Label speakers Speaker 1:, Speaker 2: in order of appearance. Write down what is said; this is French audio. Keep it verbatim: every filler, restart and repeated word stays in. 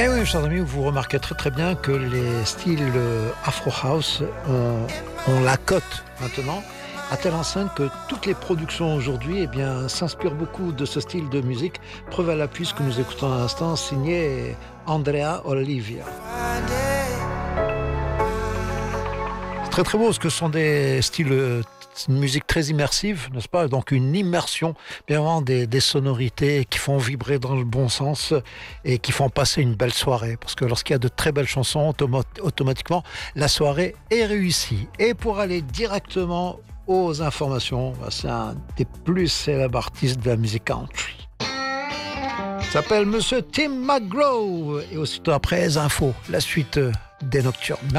Speaker 1: Et oui, chers amis, vous remarquez très très bien que les styles Afro House ont, ont la cote maintenant, à telle enseigne que toutes les productions aujourd'hui eh bien, s'inspirent beaucoup de ce style de musique. Preuve à l'appui, ce que nous écoutons à l'instant, signé Andrea Olivia. C'est très très beau, ce que sont des styles, une musique très immersive, n'est-ce pas? Donc une immersion, bien vraiment des, des sonorités qui font vibrer dans le bon sens et qui font passer une belle soirée. Parce que lorsqu'il y a de très belles chansons, automa- automatiquement, la soirée est réussie. Et pour aller directement aux informations, c'est un des plus célèbres artistes de la musique country. Il s'appelle Monsieur Tim McGraw. Et aussitôt après, les infos, la suite des Nocturnes.